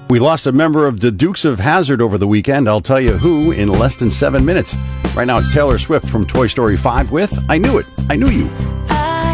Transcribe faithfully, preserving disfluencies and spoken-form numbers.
We lost a member of the Dukes of Hazzard over the weekend. I'll tell you who in less than seven minutes. Right now it's Taylor Swift from Toy Story five with I Knew It, I Knew You.